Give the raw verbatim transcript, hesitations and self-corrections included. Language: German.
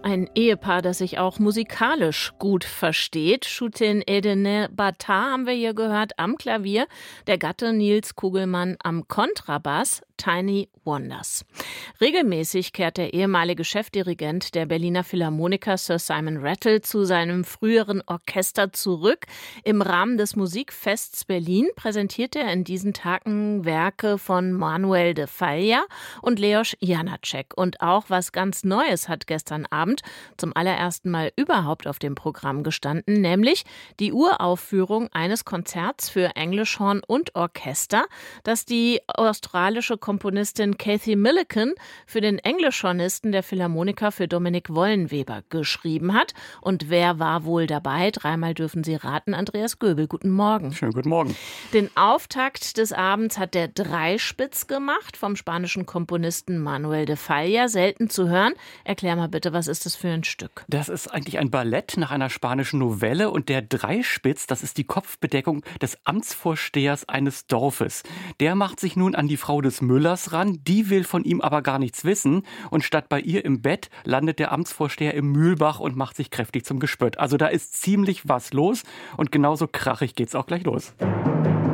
Ein Ehepaar, das sich auch musikalisch gut versteht. Shutin Edene Bata haben wir hier gehört am Klavier, der Gatte Nils Kugelmann am Kontrabass, Tiny Wonders. Regelmäßig kehrt der ehemalige Chefdirigent der Berliner Philharmoniker Sir Simon Rattle zu seinem früheren Orchester zurück. Im Rahmen des Musikfests Berlin präsentiert er in diesen Tagen Werke von Manuel de Falla und Leos Janáček. Und auch was ganz Neues hat gestern Abend zum allerersten Mal überhaupt auf dem Programm gestanden, nämlich die Uraufführung eines Konzerts für Englischhorn und Orchester, das die australische Komponistin Cathy Millican für den Englischhornisten der Philharmoniker für Dominik Wollenweber geschrieben hat. Und wer war wohl dabei? Dreimal dürfen Sie raten. Andreas Göbel, guten Morgen. Schönen guten Morgen. Den Auftakt des Abends hat der Dreispitz gemacht vom spanischen Komponisten Manuel de Falla. Selten zu hören. Erklär mal bitte, was ist das für ein Stück? Das ist eigentlich ein Ballett nach einer spanischen Novelle und der Dreispitz, das ist die Kopfbedeckung des Amtsvorstehers eines Dorfes. Der macht sich nun an die Frau des Müllers ran, die will von ihm aber gar nichts wissen und statt bei ihr im Bett landet der Amtsvorsteher im Mühlbach und macht sich kräftig zum Gespött. Also da ist ziemlich was los und genauso krachig geht's auch gleich los.